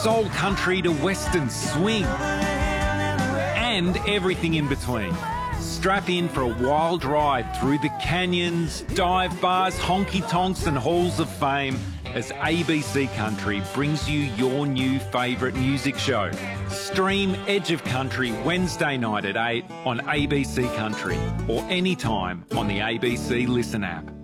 soul country to western swing, and everything in between. Strap in for a wild ride through the canyons, dive bars, honky-tonks and halls of fame as ABC Country brings you your new favourite music show. Stream Edge of Country Wednesday night at 8 on ABC Country or anytime on the ABC Listen app.